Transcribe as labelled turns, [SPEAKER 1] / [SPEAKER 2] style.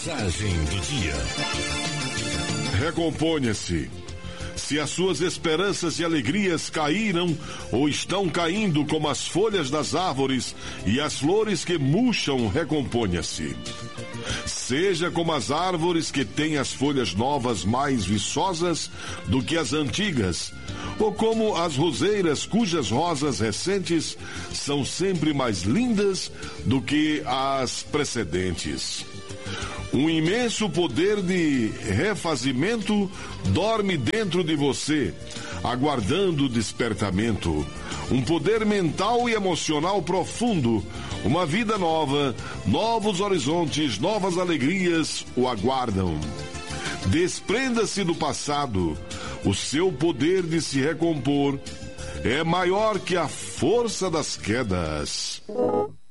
[SPEAKER 1] Mensagem do dia.
[SPEAKER 2] Recomponha-se. Se as suas esperanças e alegrias caíram ou estão caindo como as folhas das árvores e as flores que murcham, recomponha-se. Seja como as árvores que têm as folhas novas mais viçosas do que as antigas, ou como as roseiras cujas rosas recentes são sempre mais lindas do que as precedentes. Um imenso poder de refazimento dorme dentro de você, aguardando o despertamento. Um poder mental e emocional profundo, uma vida nova, novos horizontes, novas alegrias o aguardam. Desprenda-se do passado. O seu poder de se recompor é maior que a força das quedas.